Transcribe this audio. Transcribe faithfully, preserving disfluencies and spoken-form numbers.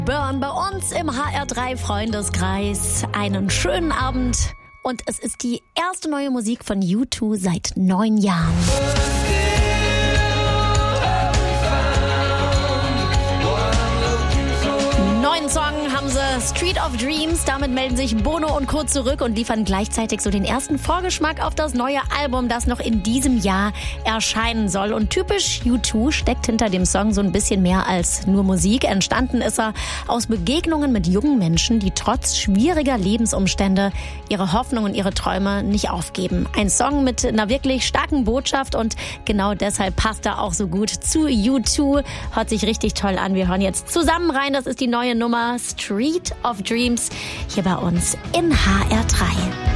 Burn bei uns im H R drei Freundeskreis. Einen schönen Abend. Und es ist die erste neue Musik von U zwei seit neun Jahren. Neuen Song haben sie, Street of Dreams. Damit melden sich Bono und Co. zurück und liefern gleichzeitig so den ersten Vorgeschmack auf das neue Album, das noch in diesem Jahr erscheinen soll. Und typisch U zwei steckt hinter dem Song so ein bisschen mehr als nur Musik. Entstanden ist er aus Begegnungen mit jungen Menschen, die trotz schwieriger Lebensumstände ihre Hoffnung und ihre Träume nicht aufgeben. Ein Song mit einer wirklich starken Botschaft und genau deshalb passt er auch so gut zu U zwei. Hört sich richtig toll an. Wir hören jetzt zusammen rein. Das ist die neue Nummer Street of Dreams hier bei uns in H R drei.